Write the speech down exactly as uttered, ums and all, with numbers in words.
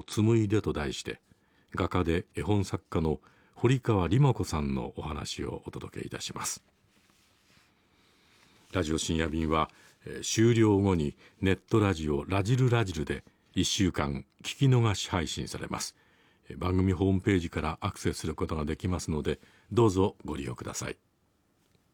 紡いでと題して、画家で絵本作家の堀川里真子さんのお話をお届けいたします。ラジオ深夜便は、えー、終了後にネットラジオラジルラジルでいっしゅうかん聞き逃し配信されます。番組ホームページからアクセスすることができますので、どうぞご利用ください。